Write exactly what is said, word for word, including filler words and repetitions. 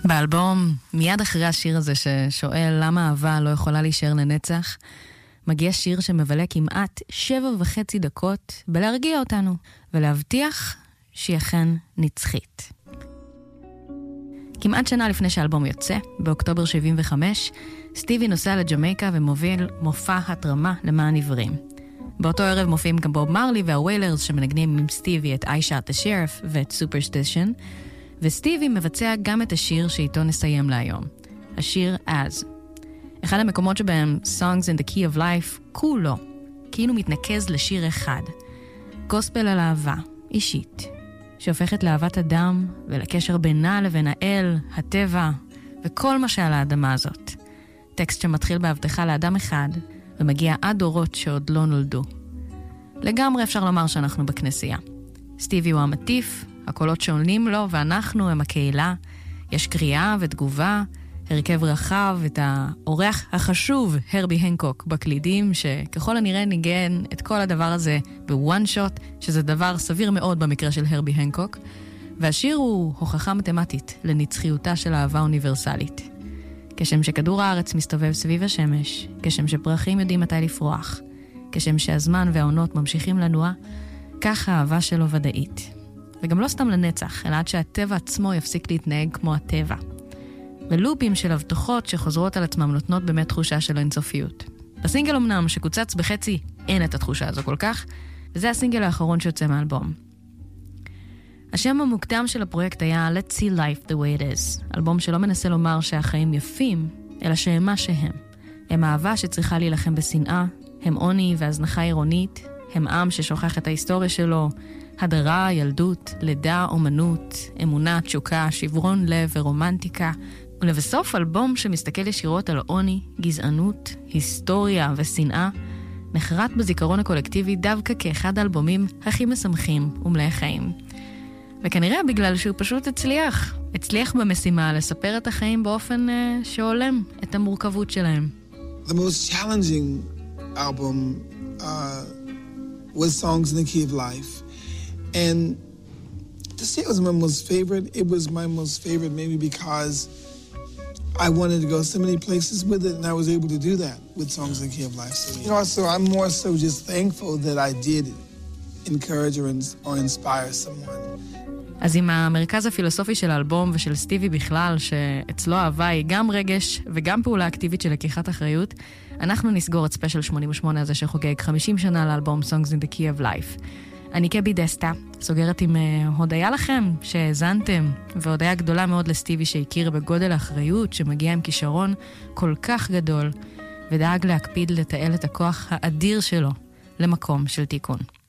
באלבום, מיד אחרי השיר הזה ששואל למה אהבה לא יכולה להישאר לנצח, מגיע שיר שמבלה כמעט שבע וחצי דקות בלהרגיע אותנו ולהבטיח שהיא אכן נצחית. כמעט שנה לפני שהאלבום יוצא, באוקטובר שבעים וחמש, סטיבי נוסע לג'מייקה ומוביל מופע התרמה למען עיוורים. באותו ערב מופיעים גם בוב מרלי והוויילרס שמנגנים עם סטיבי את I Shot the Sheriff ואת Superstition, וסטיבי מבצע גם את השיר שאיתו נסיים להיום, השיר As. אחד המקומות שבהם Songs in the Key of Life כולו, כאילו מתנקז לשיר אחד, גוספל על אהבה, אישית, שהופכת לאהבת אדם ולקשר בינה לבין האל, הטבע וכל מה שעל האדמה הזאת. טקסט שמתחיל בהבטחה לאדם אחד ומגיע עד דורות שעוד לא נולדו. לגמרי אפשר לומר שאנחנו בכנסייה. סטיבי הוא המטיף, הקולות שעולים לו ואנחנו הם הקהילה. יש קריאה ותגובה, הרכב רחב, את האורח החשוב, הרבי הנקוק, בקלידים, שככל הנראה ניגן את כל הדבר הזה בוואן שוט, שזה דבר סביר מאוד במקרה של הרבי הנקוק. והשיר הוא הוכחה מתמטית לנצחיותה של אהבה אוניברסלית. כשם שכדור הארץ מסתובב סביב השמש, כשם שפרחים יודעים מתי לפרוח, כשם שהזמן והעונות ממשיכים לנוע, כך האהבה שלו ודאית. וגם לא סתם לנצח, אלא עד שהטבע עצמו יפסיק להתנהג כמו הטבע. ולופים של הבטחות שחוזרות על עצמם נותנות באמת תחושה של אינסופיות. בסינגל אמנם שקוצץ בחצי אין את התחושה הזו כל כך, וזה הסינגל האחרון שיוצא מהאלבום. השם המוקדם של הפרויקט היה Let's See Life the Way It Is, אלבום שלא מנסה לומר שהחיים יפים, אלא שהם מה שהם. הם אהבה שצריכה להילחם בשנאה, הם עוני והזנחה עירונית, הם עם ששוכח את ההיסטוריה שלו, הדרה, ילדות, לידה, אומנות, אמונה, תשוקה, שברון לב ורומנטיקה, ולבסוף אלבום שמסתכל ישירות על עוני, גזענות, היסטוריה ושנאה, נחרט בזיכרון הקולקטיבי דווקא כאחד האלבומים הכי משמחים ומלאי חיים. וכנראה בגלל שהוא פשוט הצליח, הצליח במשימה לספר את החיים באופן uh, שעולם את המורכבות שלהם. The most challenging album uh, was Songs in the Key of Life. And to say it was my most favorite, it was my most favorite maybe because I wanted to go so many places with it, and I was able to do that with Songs in the Key of Life. So, you know, so I'm more so just thankful that I did encourage or, or inspire someone. אז עם המרכז הפילוסופי של האלבום ושל סטיבי בכלל, שאצלו אהבה היא גם רגש וגם פעולה אקטיבית של לקיחת אחריות, אנחנו נסגור את ספיישל שמונים ושמונה הזה שחוגג חמישים שנה לאלבום Songs in the Key of Life. אני קבי דסטה, סוגרת עם uh, הודיה לכם שהזנתם, והודיה גדולה מאוד לסטיבי שהכיר בגודל האחריות שמגיע עם כישרון כל כך גדול, ודאג להקפיד לתעל את הכוח האדיר שלו למקום של תיקון.